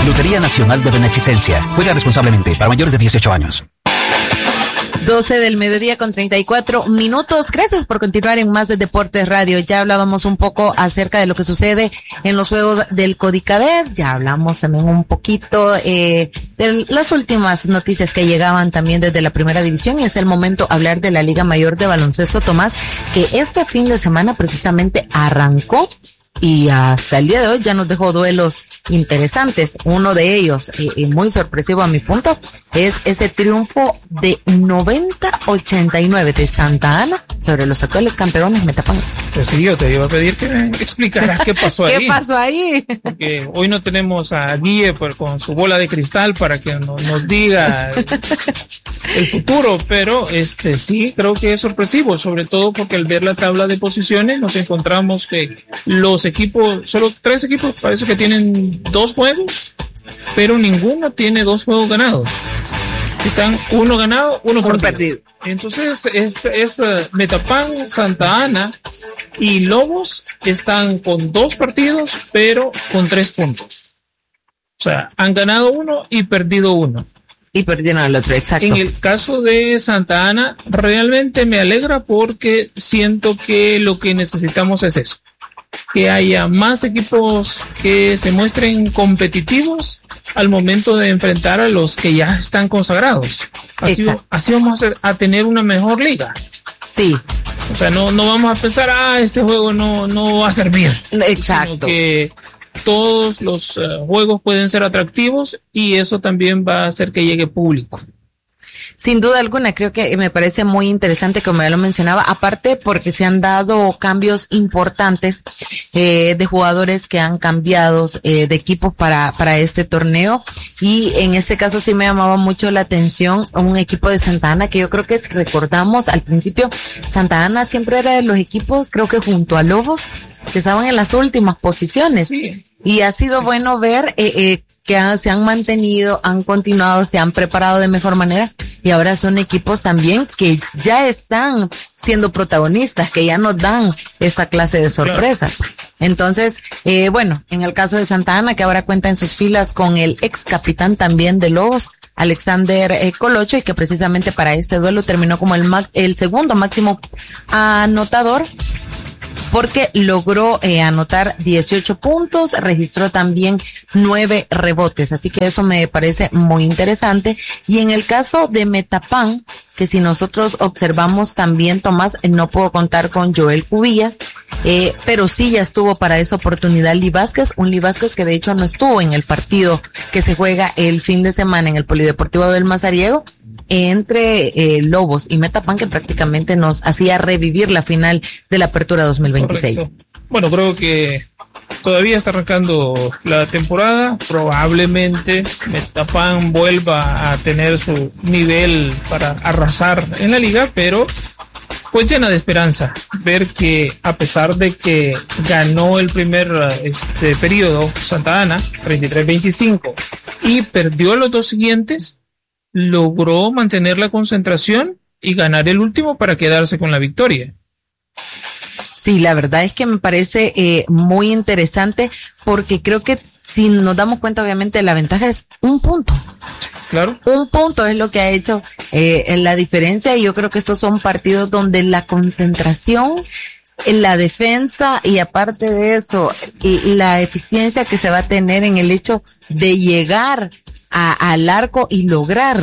Lotería Nacional de Beneficencia. Juega responsablemente. Para mayores de 18 años. 12 del mediodía con 34 minutos. Gracias por continuar en Más de Deportes Radio. Ya hablábamos un poco acerca de lo que sucede en los juegos del Codicadet. Ya hablamos también un poquito de las últimas noticias que llegaban también desde la primera división, y es el momento de hablar de la Liga Mayor de Baloncesto, Tomás, que este fin de semana precisamente arrancó y hasta el día de hoy ya nos dejó duelos interesantes. Uno de ellos, y muy sorpresivo a mi punto, es ese triunfo de 90-89 de Santa Ana sobre los actuales campeones Metapan. Pues sí, yo te iba a pedir que me explicaras qué pasó ahí. ¿Qué pasó ahí? Porque hoy no tenemos a Guille con su bola de cristal para que nos diga el futuro, pero sí creo que es sorpresivo, sobre todo porque al ver la tabla de posiciones nos encontramos que los equipos, solo 3 equipos parece que tienen 2 juegos, pero ninguno tiene 2 juegos ganados. Están 1 ganado, 1 perdido. Entonces es Metapan, Santa Ana y Lobos están con 2 partidos, pero con 3 puntos. O sea, han ganado 1 y perdido 1. Y perdieron al otro, exacto. En el caso de Santa Ana, realmente me alegra porque siento que lo que necesitamos es eso. Que haya más equipos que se muestren competitivos al momento de enfrentar a los que ya están consagrados. Así vamos a tener una mejor liga. Sí. O sea, no vamos a pensar, este juego no va a servir. Exacto. Sino que todos los juegos pueden ser atractivos y eso también va a hacer que llegue público. Sin duda alguna, creo que me parece muy interesante, como ya lo mencionaba, aparte porque se han dado cambios importantes de jugadores que han cambiado de equipos para este torneo, y en este caso sí me llamaba mucho la atención un equipo de Santa Ana, que yo creo que si recordamos al principio, Santa Ana siempre era de los equipos, creo que junto a Lobos, que estaban en las últimas posiciones. Sí. Y ha sido bueno ver que se han mantenido, han continuado, se han preparado de mejor manera, y ahora son equipos también que ya están siendo protagonistas, que ya nos dan esta clase de sorpresas. Claro. Entonces, bueno, en el caso de Santa Ana, que ahora cuenta en sus filas con el ex capitán también de Lobos, Alexander Colocho, y que precisamente para este duelo terminó como el segundo máximo anotador, porque logró anotar 18 puntos, registró también 9 rebotes, así que eso me parece muy interesante. Y en el caso de Metapan, que si nosotros observamos también, Tomás, no puedo contar con Joel Cubillas, pero sí ya estuvo para esa oportunidad Lee Vázquez, un Lee Vázquez que de hecho no estuvo en el partido que se juega el fin de semana en el Polideportivo Abel Mazariego, entre Lobos y Metapan, que prácticamente nos hacía revivir la final de la Apertura 2026. Correcto. Bueno, creo que todavía está arrancando la temporada, probablemente Metapan vuelva a tener su nivel para arrasar en la liga, pero pues llena de esperanza ver que a pesar de que ganó el primer periodo Santa Ana 33-25 y perdió los 2 siguientes, logró mantener la concentración y ganar el último para quedarse con la victoria. Sí, la verdad es que me parece muy interesante, porque creo que si nos damos cuenta, obviamente la ventaja es 1 punto. Claro. 1 punto es lo que ha hecho la diferencia, y yo creo que estos son partidos donde la concentración, la defensa y aparte de eso, la eficiencia que se va a tener en el hecho de llegar al arco y lograr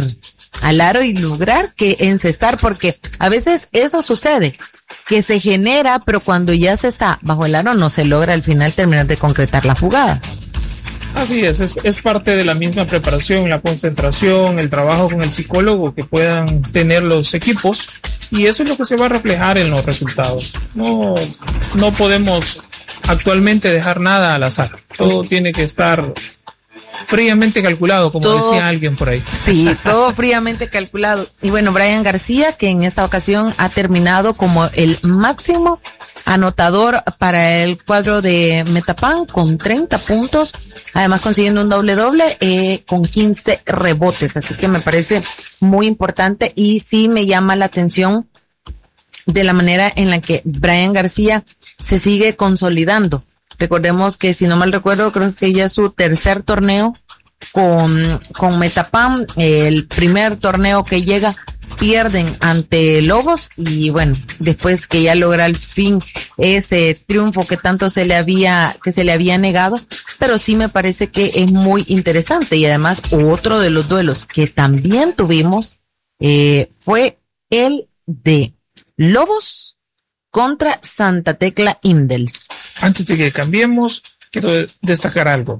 que encestar, porque a veces eso sucede, que se genera, pero cuando ya se está bajo el aro no se logra al final terminar de concretar la jugada. Así es parte de la misma preparación, la concentración, el trabajo con el psicólogo que puedan tener los equipos, y eso es lo que se va a reflejar en los resultados. No podemos actualmente dejar nada al azar, todo tiene que estar fríamente calculado, como todo, decía alguien por ahí. Sí, todo fríamente calculado. Y bueno, Brian García, que en esta ocasión ha terminado como el máximo anotador para el cuadro de Metapan con 30 puntos, además consiguiendo un doble con 15 rebotes, así que me parece muy importante, y sí me llama la atención de la manera en la que Brian García se sigue consolidando. Recordemos que, si no mal recuerdo, creo que ya es su tercer torneo con Metapan, el primer torneo que llega, pierden ante Lobos y bueno, después que ya logra al fin ese triunfo que tanto se le había negado, pero sí me parece que es muy interesante. Y además otro de los duelos que también tuvimos fue el de Lobos contra Santa Tecla Indels. Antes de que cambiemos, quiero destacar algo.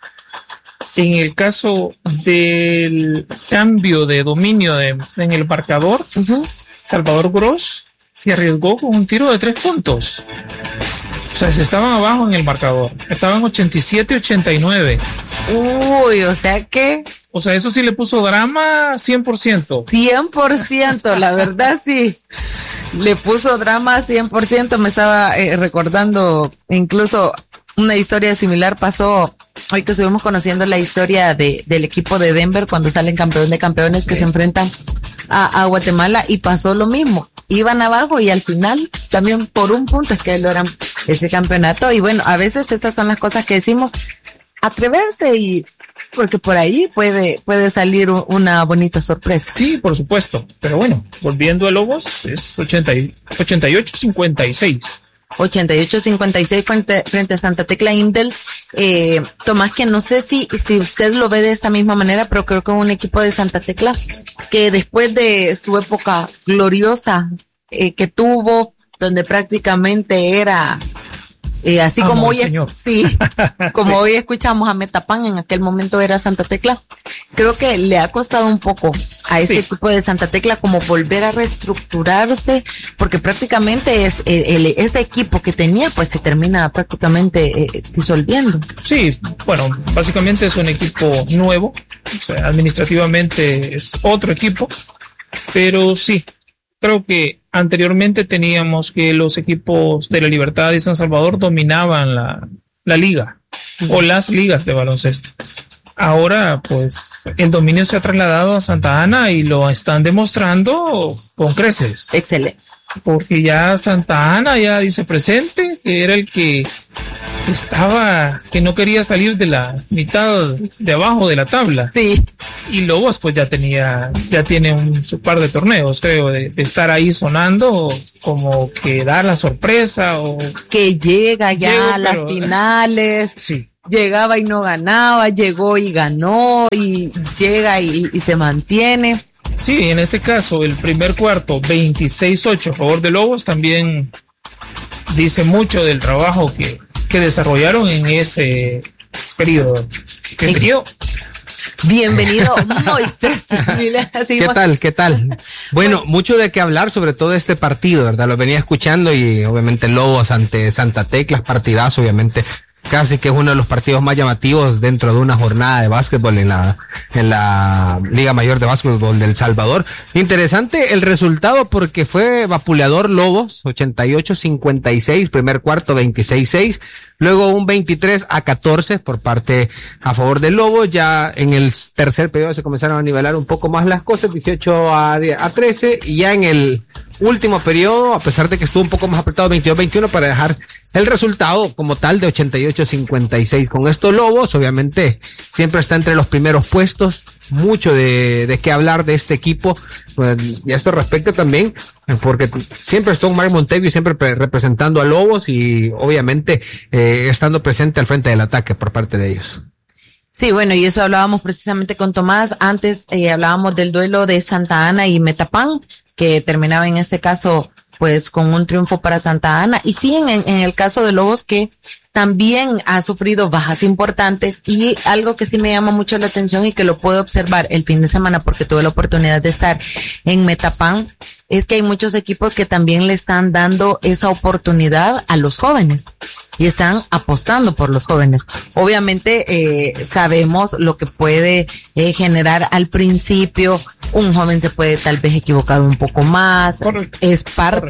En el caso del cambio de dominio en el marcador, Salvador Gross se arriesgó con un tiro de 3 puntos. O sea, se estaban abajo en el marcador. Estaban 87-89. Uy, o sea que... O sea, eso sí le puso drama 100%. 100%, la verdad sí. Le puso drama 100%. Me estaba recordando incluso una historia similar pasó hoy que estuvimos conociendo la historia del equipo de Denver cuando salen campeón de campeones que se enfrentan a Guatemala y pasó lo mismo. Iban abajo y al final también por un punto es que logran ese campeonato. Y bueno, a veces esas son las cosas que decimos, atreverse y porque por ahí puede salir una bonita sorpresa. Sí, por supuesto. Pero bueno, volviendo a Lobos, es 88-56. 88-56 frente a Santa Tecla Indels. Tomás, que no sé si usted lo ve de esta misma manera, pero creo que es un equipo de Santa Tecla que después de su época gloriosa que tuvo, donde prácticamente era así como hoy, sí, como sí. Hoy escuchamos a Metapan, en aquel momento era Santa Tecla. Creo que le ha costado un poco a este equipo de Santa Tecla como volver a reestructurarse, porque prácticamente es ese equipo que tenía, pues se termina prácticamente disolviendo. Sí, bueno, básicamente es un equipo nuevo, o sea, administrativamente es otro equipo, pero sí, creo que anteriormente teníamos que los equipos de La Libertad y San Salvador dominaban la liga o las ligas de baloncesto. Ahora, pues, el dominio se ha trasladado a Santa Ana y lo están demostrando con creces. Excelente. Porque ya Santa Ana ya dice presente, que era el que no quería salir de la mitad de abajo de la tabla. Sí. Y Lobos, pues, ya tiene un par de torneos, creo, de estar ahí sonando, como que da la sorpresa o... Que llega ya a las finales. Sí. Llegaba y no ganaba, llegó y ganó, y llega y se mantiene. Sí, en este caso, el primer cuarto, 26-8 a favor de Lobos, también dice mucho del trabajo que desarrollaron en ese periodo. ¿Qué periodo? Bienvenido, Moisés. ¿Qué tal? Bueno, mucho de qué hablar, sobre todo este partido, ¿verdad? Lo venía escuchando y obviamente Lobos ante Santa Tecla, partidazo, obviamente. Casi que es uno de los partidos más llamativos dentro de una jornada de básquetbol en la Liga Mayor de Básquetbol del Salvador. Interesante el resultado porque fue vapuleador Lobos, 88-56, primer cuarto 26-6, luego un 23-14 por parte a favor de Lobos. Ya en el tercer periodo se comenzaron a nivelar un poco más las cosas, 18-13, y ya en el último periodo, a pesar de que estuvo un poco más apretado, 22-21, para dejar el resultado como tal de 88-56. Con esto Lobos, obviamente, siempre está entre los primeros puestos. Mucho de qué hablar de este equipo. Y esto respecta también, porque siempre estuvo Mark Montevio siempre representando a Lobos y obviamente estando presente al frente del ataque por parte de ellos. Sí, bueno, y eso hablábamos precisamente con Tomás. Antes hablábamos del duelo de Santa Ana y Metapan, que terminaba en este caso pues con un triunfo para Santa Ana. Y sí, en el caso de Lobos, que también ha sufrido bajas importantes, y algo que sí me llama mucho la atención y que lo puedo observar el fin de semana porque tuve la oportunidad de estar en Metapan, es que hay muchos equipos que también le están dando esa oportunidad a los jóvenes y están apostando por los jóvenes. Obviamente sabemos lo que puede generar al principio. Un joven se puede tal vez equivocar un poco más. Correcto. Es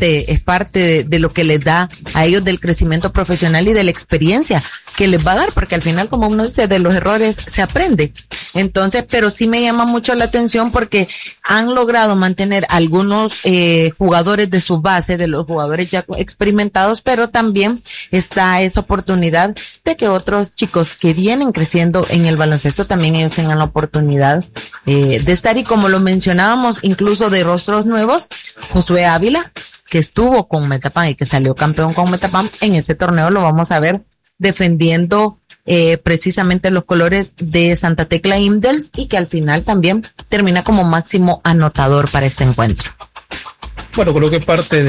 parte de lo que les da a ellos del crecimiento profesional y de la experiencia que les va a dar, porque al final, como uno dice, de los errores se aprende. Entonces, pero sí me llama mucho la atención porque han logrado mantener algunos jugadores de su base, de los jugadores ya experimentados, pero también está a esa oportunidad de que otros chicos que vienen creciendo en el baloncesto también ellos tengan la oportunidad de estar. Y como lo mencionábamos, incluso de rostros nuevos, Josué Ávila, que estuvo con Metapan y que salió campeón con Metapan, en este torneo lo vamos a ver defendiendo precisamente los colores de Santa Tecla Imdels, y que al final también termina como máximo anotador para este encuentro. Bueno, creo que parte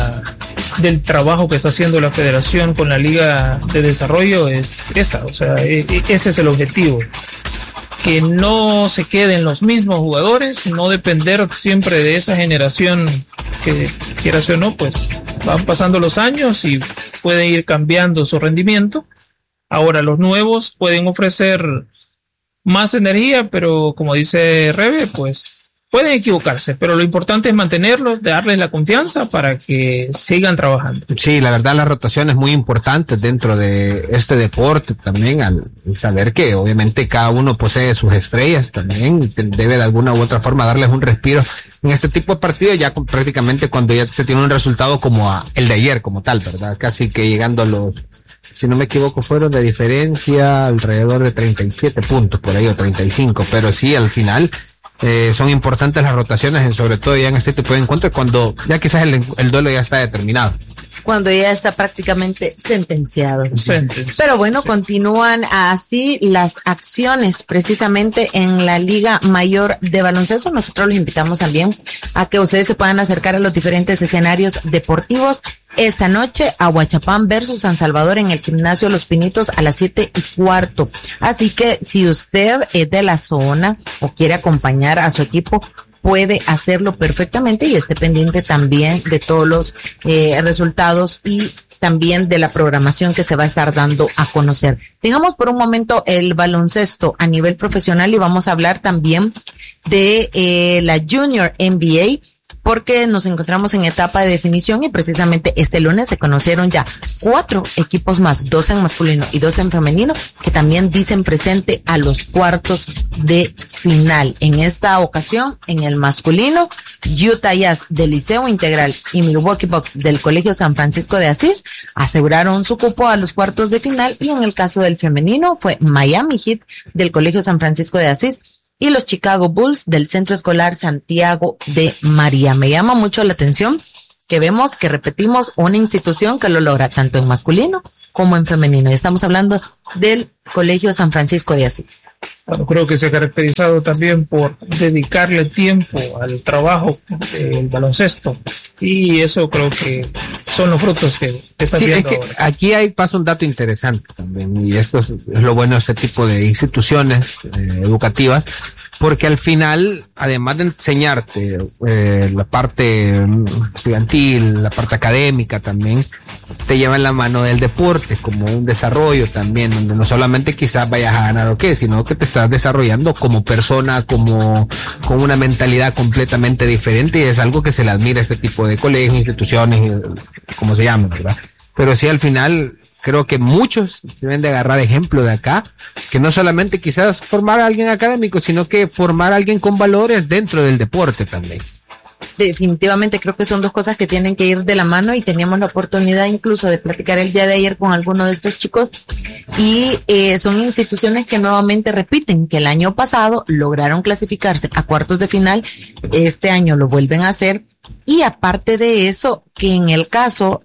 del trabajo que está haciendo la federación con la Liga de Desarrollo es esa, o sea, ese es el objetivo. Que no se queden los mismos jugadores, no depender siempre de esa generación que, quieras o no, pues van pasando los años y pueden ir cambiando su rendimiento. Ahora los nuevos pueden ofrecer más energía, pero como dice Rebe, pues pueden equivocarse, pero lo importante es mantenerlos, darles la confianza para que sigan trabajando. Sí, la verdad la rotación es muy importante dentro de este deporte también, al saber que obviamente cada uno posee sus estrellas, también debe de alguna u otra forma darles un respiro en este tipo de partidos, ya prácticamente cuando ya se tiene un resultado como el de ayer como tal, ¿verdad? Casi que llegando a los, si no me equivoco, fueron de diferencia alrededor de 37 puntos por ahí o 35, pero sí, al final son importantes las rotaciones, sobre todo ya en este tipo de encuentros, cuando ya quizás el duelo ya está determinado. Cuando ya está prácticamente sentenciado. Pero bueno, continúan así las acciones precisamente en la Liga Mayor de Baloncesto. Nosotros los invitamos también a que ustedes se puedan acercar a los diferentes escenarios deportivos. Esta noche, Aguachapán versus San Salvador en el Gimnasio Los Pinitos a las 7:15. Así que si usted es de la zona o quiere acompañar a su equipo, puede hacerlo perfectamente y esté pendiente también de todos los resultados y también de la programación que se va a estar dando a conocer. Dejamos por un momento el baloncesto a nivel profesional y vamos a hablar también de la Junior NBA, porque nos encontramos en etapa de definición y precisamente este lunes se conocieron ya 4 equipos más, 2 en masculino y 2 en femenino, que también dicen presente a los cuartos de final. En esta ocasión, en el masculino, Utah Jazz del Liceo Integral y Milwaukee Bucks del Colegio San Francisco de Asís aseguraron su cupo a los cuartos de final, y en el caso del femenino fue Miami Heat del Colegio San Francisco de Asís y los Chicago Bulls del Centro Escolar Santiago de María. Me llama mucho la atención que vemos que repetimos una institución que lo logra tanto en masculino como en femenino. Y estamos hablando del Colegio San Francisco de Asís. Bueno, creo que se ha caracterizado también por dedicarle tiempo al trabajo del baloncesto, y eso creo que son los frutos que están viendo ahora. Aquí pasa un dato interesante también, y esto es lo bueno de este tipo de instituciones educativas, porque al final, además de enseñarte la parte estudiantil, la parte académica también, te lleva en la mano del deporte como un desarrollo también, donde no solamente quizás vayas a ganar o qué, sino que te estás desarrollando como persona, con una mentalidad completamente diferente, y es algo que se le admira a este tipo de colegios, instituciones, como se llaman, ¿verdad? Pero sí, al final creo que muchos deben de agarrar ejemplo de acá, que no solamente quizás formar a alguien académico, sino que formar a alguien con valores dentro del deporte también. Definitivamente creo que son dos cosas que tienen que ir de la mano, y teníamos la oportunidad incluso de platicar el día de ayer con algunos de estos chicos, y son instituciones que nuevamente repiten que el año pasado lograron clasificarse a cuartos de final, este año lo vuelven a hacer. Y aparte de eso, que en el caso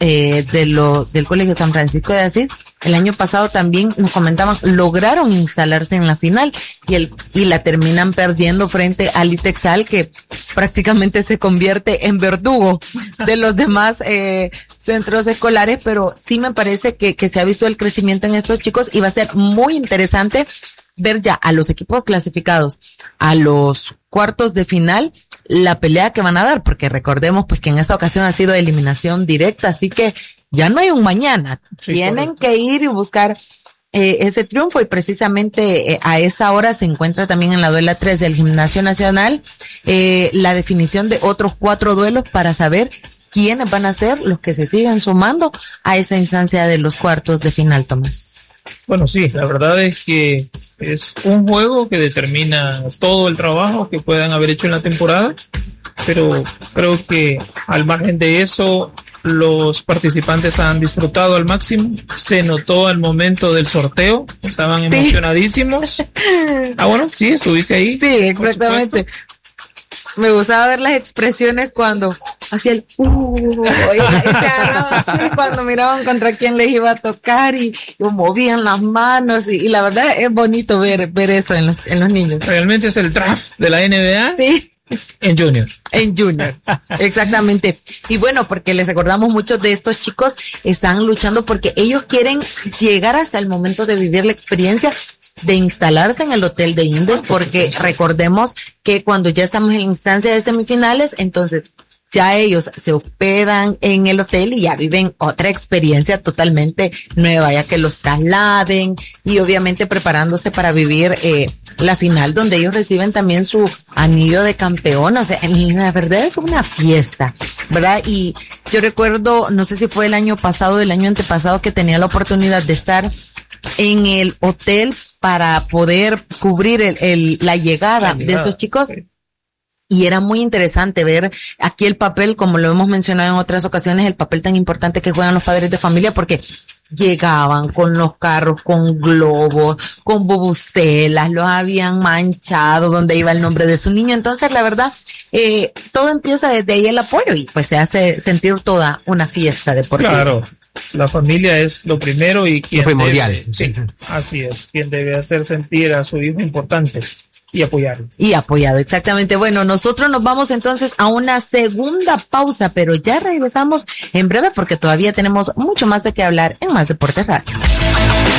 del Colegio San Francisco de Asís, el año pasado también nos comentaban, lograron instalarse en la final y la terminan perdiendo frente al Itexal, que prácticamente se convierte en verdugo de los demás centros escolares. Pero sí me parece que se ha visto el crecimiento en estos chicos, y va a ser muy interesante ver ya a los equipos clasificados a los cuartos de final la pelea que van a dar, porque recordemos pues que en esta ocasión ha sido eliminación directa, así que ya no hay un mañana, sí, tienen correcto que ir y buscar ese triunfo, y precisamente a esa hora se encuentra también en la duela 3 del Gimnasio Nacional la definición de otros 4 duelos para saber quiénes van a ser los que se siguen sumando a esa instancia de los cuartos de final, Tomás. Bueno, sí, la verdad es que es un juego que determina todo el trabajo que puedan haber hecho en la temporada, pero creo que al margen de eso, los participantes han disfrutado al máximo. Se notó al momento del sorteo, estaban emocionadísimos. Bueno, sí, estuviste ahí. Sí, exactamente. Me gustaba ver las expresiones cuando hacía el cuando miraban contra quién les iba a tocar y movían las manos y la verdad es bonito ver eso en los niños. Realmente es el draft de la NBA. Sí. En Junior. En Junior, exactamente. Y bueno, porque les recordamos, muchos de estos chicos están luchando porque ellos quieren llegar hasta el momento de vivir la experiencia de instalarse en el hotel de Indes, porque recordemos que cuando ya estamos en la instancia de semifinales, entonces ya ellos se hospedan en el hotel y ya viven otra experiencia totalmente nueva, ya que los trasladen y obviamente preparándose para vivir la final, donde ellos reciben también su anillo de campeón. O sea, la verdad es una fiesta, ¿verdad? Y yo recuerdo, no sé si fue el año pasado o el año antepasado, que tenía la oportunidad de estar en el hotel para poder cubrir la llegada de estos chicos. Sí. Y era muy interesante ver aquí el papel, como lo hemos mencionado en otras ocasiones, el papel tan importante que juegan los padres de familia, porque llegaban con los carros, con globos, con bubucelas, los habían manchado donde iba el nombre de su niño. Entonces, la verdad, todo empieza desde ahí, el apoyo, y pues se hace sentir toda una fiesta deportiva. Claro, la familia es lo primero y quien primordial. Sí, así es, quien debe hacer sentir a su hijo importante. Y apoyarlo. Y apoyado, exactamente. Bueno, nosotros nos vamos entonces a una segunda pausa, pero ya regresamos en breve porque todavía tenemos mucho más de qué hablar en Más Deportes Radio.